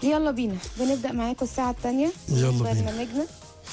يلا بينا بنبدأ معاكم الساعة الثانية يلا من بينا. برنامجنا،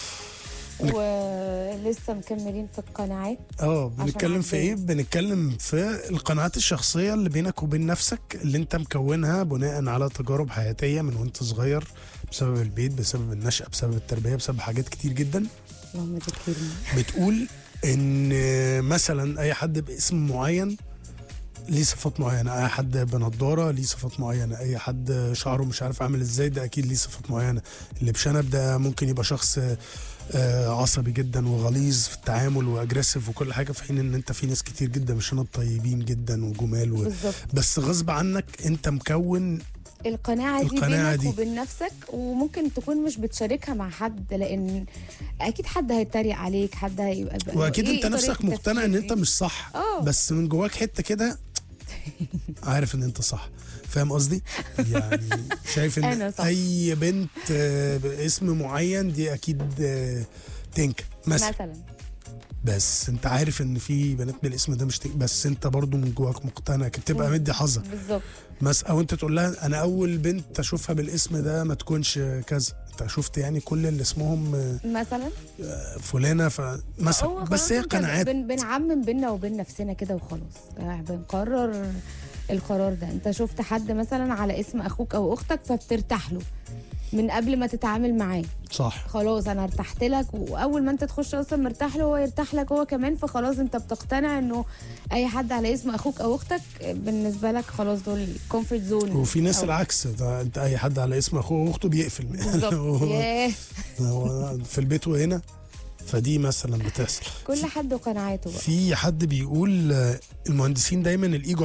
ولسه مكملين في القناعات. بنتكلم في ايه؟ بنتكلم في القناعات الشخصية اللي بينك وبين نفسك، اللي انت مكونها بناء على تجارب حياتية من وانت صغير، بسبب البيت، بسبب النشأة، بسبب التربية، بسبب حاجات كتير جدا. اللهم ذكرني. بتقول ان مثلا اي حد باسم معين ليه صفات معينة، اي حد بنضارة ليه صفات معينة، اي حد شعره مش عارف عامل ازاي ده اكيد ليه صفات معينة، اللي بشنب ده ممكن يبقى شخص عصبي جدا وغليظ في التعامل واجريسيف وكل حاجة، في حين ان انت في ناس كتير جدا بشنب طيبين جدا وجمال بالظبط. بس غصب عنك انت مكون القناعة دي القناعة بينك دي. وبين نفسك، وممكن تكون مش بتشاركها مع حد، لأن أكيد حد هيتريق عليك، حد هيبقى واكيد إيه انت نفسك طريقة مقتنع ان التفكير انت دي؟ مش صح، آه. بس من جواك حتة كده عارف ان انت صح. فاهم قصدي؟ يعني شايف ان أنا صح. اي بنت باسم معين دي اكيد تنكة مثلا، بس انت عارف ان في بنات بالاسم ده مش بس انت برضو من جواك مقتنع، بتبقى مدي حظك بالظبط. او انت تقول لها انا اول بنت اشوفها بالاسم ده ما تكونش كذا، انت شفت يعني كل اللي اسمهم مثلا فلانه مثلا، هو بس خلاص هي انت قناعات. بنعمم بينا وبين نفسنا كده وخلاص، بنقرر القرار ده. انت شفت حد مثلا على اسم اخوك او اختك فبترتاح له من قبل ما تتعامل معاه، صح، خلاص انا ارتحت لك، واول ما انت تخش اصلا مرتاح له هو يرتاح لك هو كمان، فخلاص انت بتقتنع انه اي حد على اسم اخوك او اختك بالنسبه لك خلاص دول كومفورت زون. وفي ناس العكس، ده انت اي حد على اسم اخوه واخته بيقفل بالظبط. ياه. هو في البيت وهنا، فدي مثلا بتحصل. كل حد وقناعاته بقى. في حد بيقول المهندسين دايما الايجو